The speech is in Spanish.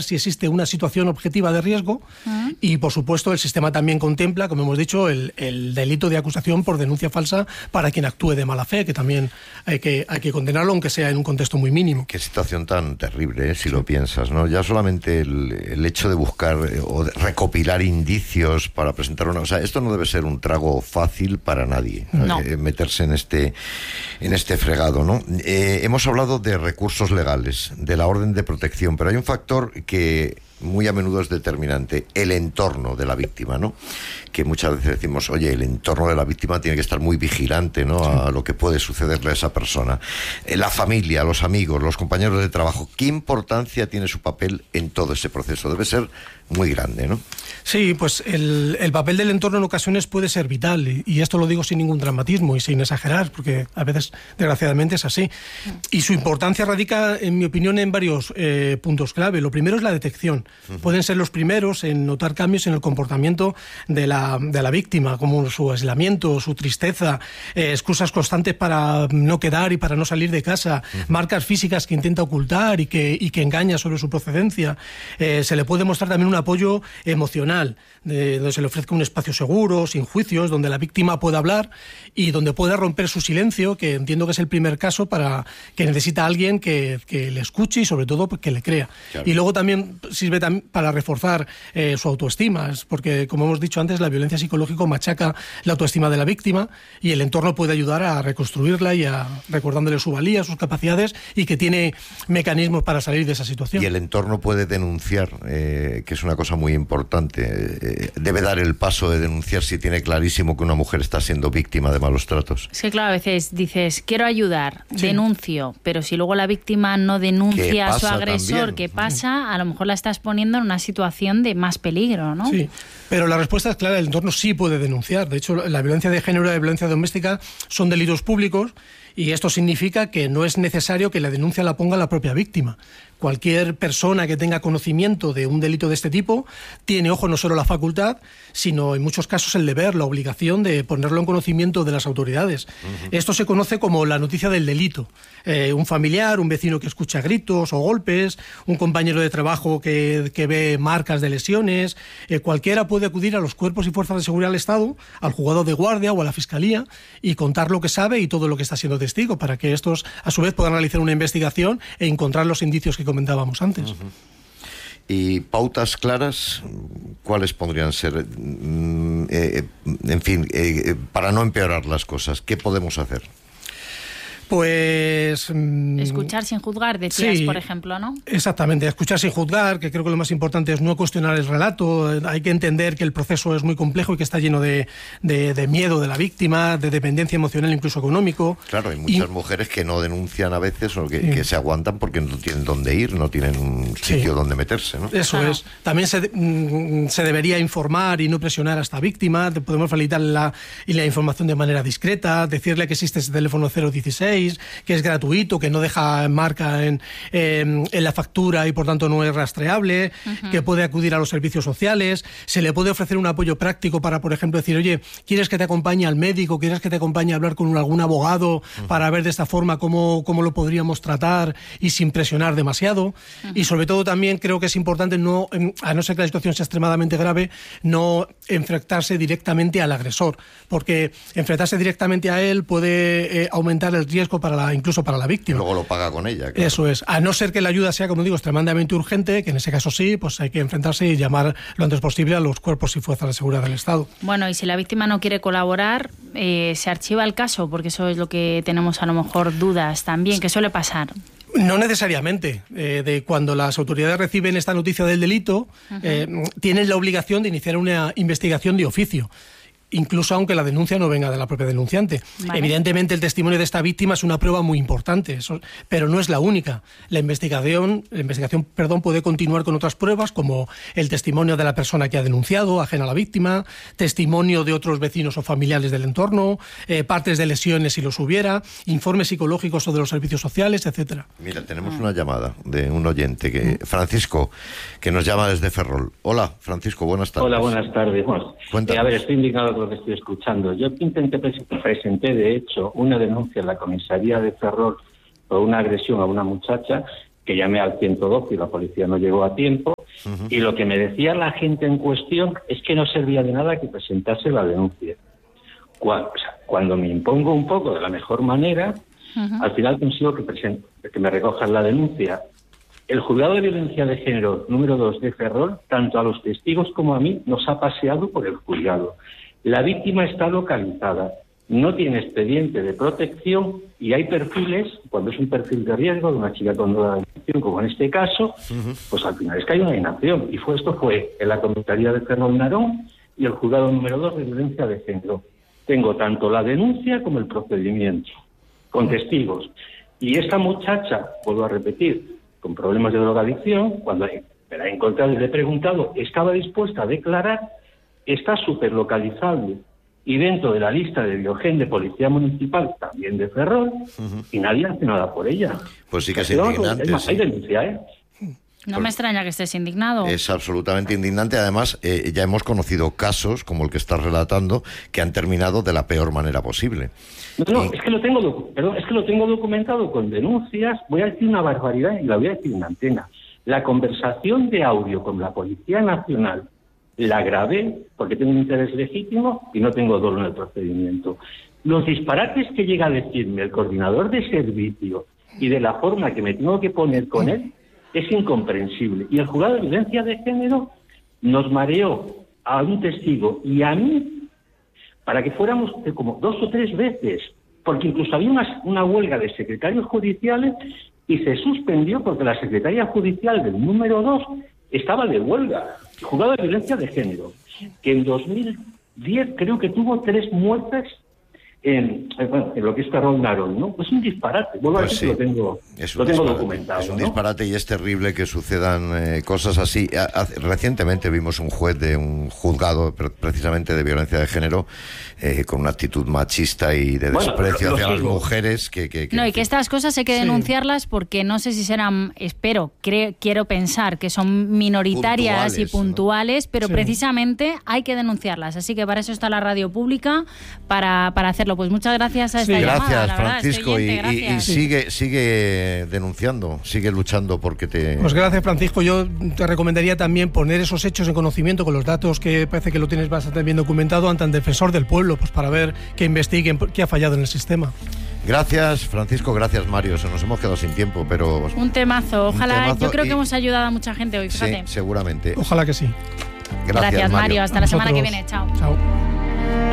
si existe una situación objetiva de riesgo y, por supuesto, el sistema también contempla, como hemos dicho, el delito de acusación por denuncia falsa para quien actúe de mala fe, que también hay que condenarlo, aunque sea en un contexto muy mínimo. Qué situación tan terrible, si lo piensas, ¿no? Ya solamente el hecho de buscar o de recopilar indicios para presentar una... O sea, esto no debe ser un trago fácil para nadie, no. Meterse en este fregado, ¿no? Hemos hablado de recursos legales, de la orden de protección, pero hay un factor que muy a menudo es determinante, el entorno de la víctima, ¿no? Que muchas veces decimos, oye, el entorno de la víctima tiene que estar muy vigilante, ¿no? A lo que puede sucederle a esa persona. La familia, los amigos, los compañeros de trabajo, ¿qué importancia tiene su papel en todo ese proceso? Debe ser muy grande, ¿no? Sí, pues el papel del entorno en ocasiones puede ser vital, y esto lo digo sin ningún dramatismo y sin exagerar, porque a veces, desgraciadamente, es así. Y su importancia radica, en mi opinión, en varios puntos clave. Lo primero es la detección. Pueden ser los primeros en notar cambios en el comportamiento de la víctima, como su aislamiento, su tristeza, excusas constantes para no quedar y para no salir de casa, marcas físicas que intenta ocultar y que engaña sobre su procedencia. Se le puede mostrar también un apoyo emocional, donde se le ofrezca un espacio seguro, sin juicios, donde la víctima pueda hablar y donde pueda romper su silencio, que entiendo que es el primer caso para que necesita a alguien que le escuche y, sobre todo, que le crea. Claro. Y luego también sirve para reforzar su autoestima, porque, como hemos dicho antes, la violencia psicológica machaca la autoestima de la víctima, y el entorno puede ayudar a reconstruirla y recordándole su valía, sus capacidades, y que tiene mecanismos para salir de esa situación. Y el entorno puede denunciar, que es una cosa muy importante. Debe dar el paso de denunciar si tiene clarísimo que una mujer está siendo víctima de malos tratos. Sí, claro, a veces dices, quiero ayudar, denuncio, pero si luego la víctima no denuncia a su agresor, también? ¿Qué pasa? A lo mejor la estás poniendo en una situación de más peligro, ¿no? Sí, pero la respuesta es clara, el entorno sí puede denunciar. De hecho, la violencia de género y la violencia doméstica son delitos públicos, y esto significa que no es necesario que la denuncia la ponga la propia víctima. Cualquier persona que tenga conocimiento de un delito de este tipo tiene, ojo, no solo la facultad, sino en muchos casos el deber, la obligación de ponerlo en conocimiento de las autoridades. Esto se conoce como la noticia del delito. Un familiar, un vecino que escucha gritos o golpes, un compañero de trabajo que ve marcas de lesiones, cualquiera puede acudir a los cuerpos y fuerzas de seguridad del Estado, al juzgado de guardia o a la fiscalía, y contar lo que sabe y todo lo que está siendo testigo, para que estos, a su vez, puedan realizar una investigación e encontrar los indicios que comentábamos antes. Y pautas claras, ¿cuáles podrían ser? En fin, para no empeorar las cosas, ¿qué podemos hacer? Pues... escuchar sin juzgar, decías, por ejemplo, ¿no? Exactamente, escuchar sin juzgar, que creo que lo más importante es no cuestionar el relato. Hay que entender que el proceso es muy complejo y que está lleno de miedo de la víctima, de dependencia emocional, incluso económico. Claro, hay muchas mujeres que no denuncian a veces, o que se aguantan porque no tienen dónde ir, no tienen un sitio donde meterse, ¿no? Eso es. También se debería informar y no presionar a esta víctima. Podemos facilitar la información de manera discreta, decirle que existe ese teléfono 016, que es gratuito, que no deja marca en la factura y por tanto no es rastreable, que puede acudir a los servicios sociales. Se le puede ofrecer un apoyo práctico para, por ejemplo, decir, oye, ¿quieres que te acompañe al médico? ¿Quieres que te acompañe a hablar con algún abogado para ver de esta forma cómo lo podríamos tratar y sin presionar demasiado? Y sobre todo también creo que es importante, a no ser que la situación sea extremadamente grave, no enfrentarse directamente al agresor, porque enfrentarse directamente a él puede aumentar el riesgo incluso para la víctima. Luego lo paga con ella, claro. Eso es. A no ser que la ayuda sea, como digo, extremadamente urgente, que en ese caso sí, pues hay que enfrentarse y llamar lo antes posible a los cuerpos y fuerzas de seguridad del Estado. Bueno, y si la víctima no quiere colaborar, se archiva el caso, porque eso es lo que tenemos a lo mejor dudas también, que suele pasar. No necesariamente. Cuando las autoridades reciben esta noticia del delito, tienen la obligación de iniciar una investigación de oficio, incluso aunque la denuncia no venga de la propia denunciante. Vale. Evidentemente el testimonio de esta víctima es una prueba muy importante, pero no es la única. La investigación, puede continuar con otras pruebas, como el testimonio de la persona que ha denunciado, ajena a la víctima, testimonio de otros vecinos o familiares del entorno, partes de lesiones si los hubiera, informes psicológicos o de los servicios sociales, etcétera. Mira, tenemos una llamada de un oyente, Francisco, que nos llama desde Ferrol. Hola, Francisco, buenas tardes. Hola, buenas tardes. Cuéntanos. A ver, estoy indicado con lo que estoy escuchando. Yo presenté, de hecho, una denuncia en la comisaría de Ferrol por una agresión a una muchacha, que llamé al 112 y la policía no llegó a tiempo. Y lo que me decía la gente en cuestión es que no servía de nada que presentase la denuncia. Cuando me impongo un poco de la mejor manera, al final consigo que me recojan la denuncia. El juzgado de violencia de género número 2 de Ferrol, tanto a los testigos como a mí, nos ha paseado por el juzgado. La víctima está localizada, no tiene expediente de protección y hay perfiles, cuando es un perfil de riesgo de una chica con drogadicción, como en este caso, pues al final es que hay una inacción. Y esto fue en la comisaría de Ferrol Narón y el juzgado número 2 de violencia de género. Tengo tanto la denuncia como el procedimiento, con testigos. Y esta muchacha, vuelvo a repetir, con problemas de drogadicción, cuando me la he encontrado y le he preguntado, estaba dispuesta a declarar, está súper localizable y dentro de la lista de Biogen de Policía Municipal, también de Ferrol, y nadie hace nada por ella. Pues sí que es indignante. Es más, hay denuncia, No me extraña que estés indignado. Es absolutamente indignante. Además, ya hemos conocido casos, como el que estás relatando, que han terminado de la peor manera posible. No, es que lo tengo documentado con denuncias. Voy a decir una barbaridad y la voy a decir en antena. La conversación de audio con la Policía Nacional la grabé porque tengo un interés legítimo y no tengo dolo en el procedimiento. Los disparates que llega a decirme el coordinador de servicio y de la forma que me tengo que poner con él es incomprensible. Y el juzgado de violencia de género nos mareó a un testigo y a mí para que fuéramos como 2 o 3 veces, porque incluso había una huelga de secretarios judiciales y se suspendió porque la secretaria judicial del número 2 estaba de huelga. El juzgado de violencia de género, que en 2010 creo que tuvo 3 muertes en lo que es Ferrol Narón, ¿no? Pues un disparate. Vuelvo a decir que lo tengo documentado. Es un disparate y es terrible que sucedan cosas así. Recientemente vimos un juez de un juzgado precisamente de violencia de género con una actitud machista y de desprecio hacia las mujeres. Y que estas cosas hay que denunciarlas porque no sé si serán, quiero pensar que son minoritarias y puntuales, pero precisamente hay que denunciarlas. Así que para eso está la radio pública, para hacerlo. Pues muchas gracias a esta llamada. Gracias, la verdad, Francisco, y sigue denunciando, sigue luchando porque te... Pues gracias, Francisco. Yo te recomendaría también poner esos hechos en conocimiento con los datos que parece que lo tienes bastante bien documentado ante el defensor del pueblo, pues para ver que investiguen qué ha fallado en el sistema. Gracias, Francisco, gracias, Mario. Se nos hemos quedado sin tiempo, pero... Un temazo. Ojalá, yo creo que hemos ayudado a mucha gente hoy, fíjate. Sí, seguramente. Ojalá que sí. Gracias, Mario. Hasta la semana que viene. Chao. Chao.